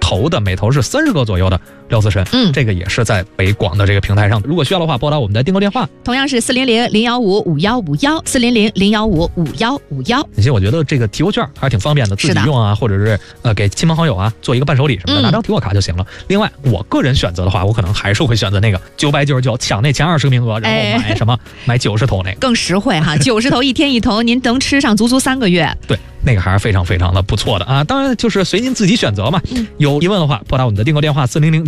头的，每头是30克左右的廖自参，这个也是在北广的这个平台上。如果需要的话，拨打我们的订购电话， 同样是400-015-5151，400-015-5151。 其实我觉得这个提货券还是挺方便的，自己用啊，或者是给亲朋好友啊做一个伴手礼什么的，拿张提货卡就行了。另外，我个人选择的话，我可能还是会选择那个999抢那前20个名额，然后买什么买90头那个更实惠哈，90头1天1头，您能吃上足足3个月。 对。那个还是非常非常的不错的啊！当然就是随您自己选择嘛。有疑问的话，拨打我们的订购电话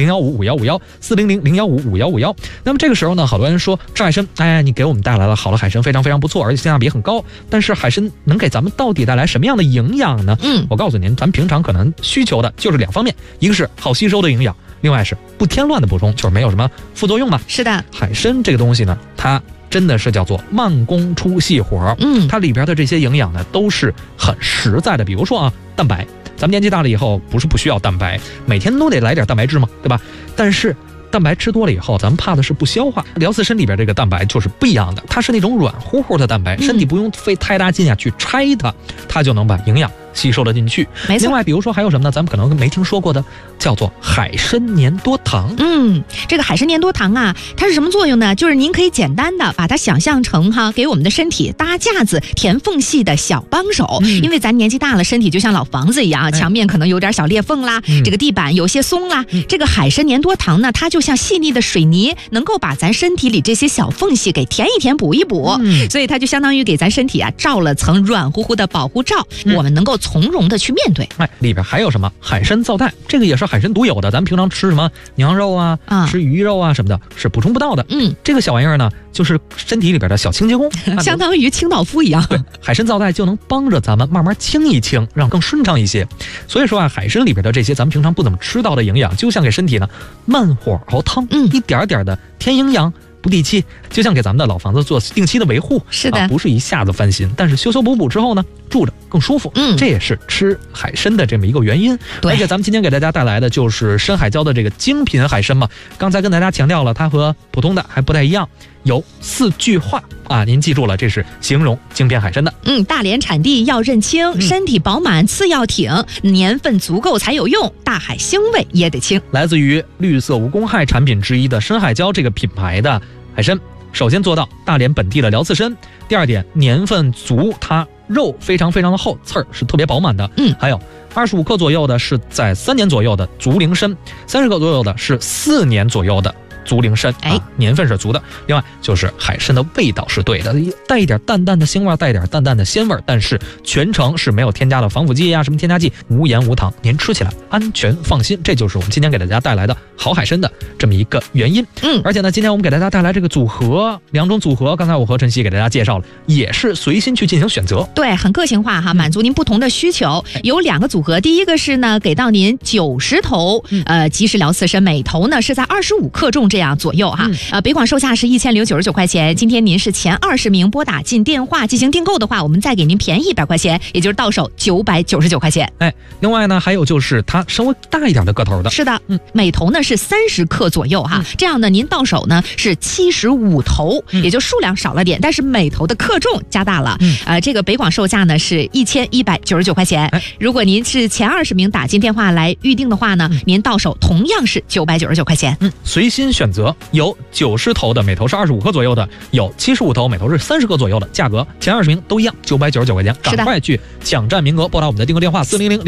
400-015-5151，400-015-5151。那么这个时候呢，好多人说吃海参，哎，你给我们带来了好的海参，非常非常不错，而且性价比很高。但是海参能给咱们到底带来什么样的营养呢？我告诉您，咱平常可能需求的就是2方面，一个是好吸收的营养，另外是不添乱的补充，就是没有什么副作用嘛。 是的， 海参这个东西呢，它真的是叫做慢工出细活，它里边的这些营养呢都是很实在的。比如说啊，蛋白，咱们年纪大了以后不是不需要蛋白，每天都得来点蛋白质嘛，对吧？但是蛋白吃多了以后，咱们怕的是不消化。辽刺参里边这个蛋白就是不一样的，它是那种软乎乎的蛋白，身体不用费太大劲去拆它，它就能把营养吸收了进去。 没错。 另外比如说还有什么呢，咱们可能没听说过的，叫做海参粘多糖。 这个海参粘多糖啊，它是什么作用呢？就是您可以简单的把它想象成给我们的身体搭架子填缝隙的小帮手。因为咱年纪大了，身体就像老房子一样，墙面可能有点小裂缝啦，这个地板有些松啦，这个海参粘多糖呢，它就像细腻的水泥，能够把咱身体里这些小缝隙给填一填补一补，所以它就相当于给咱身体罩了层软乎乎的保护罩，我们能够从容的去面对。 里边还有什么海参皂苷，这个也是海参独有的，咱们平常吃什么羊肉啊，吃鱼肉啊什么的，是补充不到的。这个小玩意儿呢，就是身体里边的小清洁工， 相当于清道夫一样。 对，海参皂苷就能帮着咱们慢慢清一清，让更顺畅一些。所以说啊，海参里边的这些咱们平常不怎么吃到的营养，就像给身体呢慢火熬汤，一点点的添营养不地气，就像给咱们的老房子做定期的维护。 是的， 不是一下子翻新，但是修修补补之后呢，住着更舒服。这也是吃海参的这么一个原因。而且咱们今天给大家带来的就是深海礁的这个精品海参嘛。刚才跟大家强调了，它和普通的还不太一样，有4句话啊，您记住了，这是形容精品海参的。 大连产地要认清，身体饱满次要挺，年份足够才有用，大海腥味也得清。 来自于绿色无公害产品之一的深海礁这个品牌的海参，首先做到大连本地的辽刺参，第二点年份足，它肉非常非常的厚，刺儿是特别饱满的。还有25克左右的是在3年左右的足龄参，30克左右的是4年左右的足龄参，年份是足的。另外就是海参的味道是对的，带一点淡淡的腥味，带一点淡淡的鲜味，但是全程是没有添加了防腐剂什么添加剂，无盐无糖，您吃起来安全放心。这就是我们今天给大家带来的好海参的这么一个原因。而且呢，今天我们给大家带来这个组合，2种组合，刚才我和晨曦给大家介绍了，也是随心去进行选择。 对，很个性化满足您不同的需求。有2个组合，第一个是呢，给到您90头即食辽刺参，每头呢是在25克重这样左右北广售价是1099块钱。今天您是前20名拨打进电话进行订购的话，我们再给您便宜100块钱，也就是到手999块钱。 另外呢，还有就是它稍微大一点的个头的， 是的，每头呢是30克左右这样呢您到手呢是75头，也就数量少了点，但是每头的克重加大了。这个北广售价呢是1199块钱。如果您是前20名打进电话来预定的话呢，您到手同样是999块钱。 随心选择，有90头的，每头是25克左右的，有75头，每头是30克左右的，价格前20名都一样，999块钱。赶快去抢占名额，拨打我们的订购电话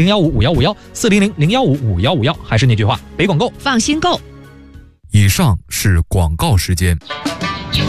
400-015-5151，400-015-5151。还是那句话，北广购， 放心购。 以上是广告时间。